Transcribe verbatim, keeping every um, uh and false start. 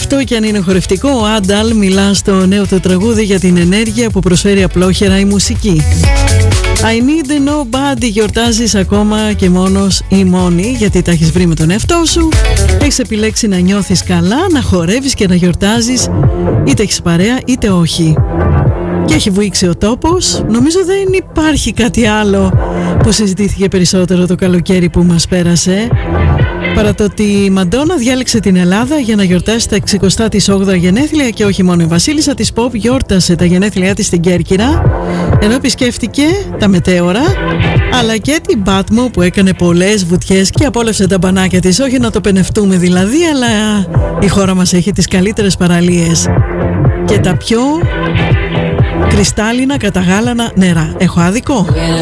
Αυτό και αν είναι χορευτικό, ο Άνταλ μιλά στο νέο του τραγούδι για την ενέργεια που προσφέρει απλόχερα η μουσική. I need nobody, γιορτάζεις ακόμα και μόνος ή μόνη, γιατί τα έχεις βρει με τον εαυτό σου. Έχεις επιλέξει να νιώθεις καλά, να χορεύεις και να γιορτάζεις, είτε έχεις παρέα είτε όχι. Και έχει βουήξει ο τόπος. Νομίζω δεν υπάρχει κάτι άλλο που συζητήθηκε περισσότερο το καλοκαίρι που μας πέρασε, παρά το ότι η Μαντόνα διάλεξε την Ελλάδα για να γιορτάσει τα εξηκοστά της όγδοα γενέθλια, και όχι μόνο. Η βασίλισσα της Pop γιόρτασε τα γενέθλιά της στην Κέρκυρα, ενώ επισκέφτηκε τα μετέωρα, αλλά και την Πάτμο που έκανε πολλές βουτιές και απόλαυσε τα μπανάκια της. Όχι να το πενευτούμε δηλαδή, αλλά η χώρα μας έχει τις καλύτερες παραλίες και τα πιο κρυστάλλινα καταγάλανα νερά. Έχω άδικο?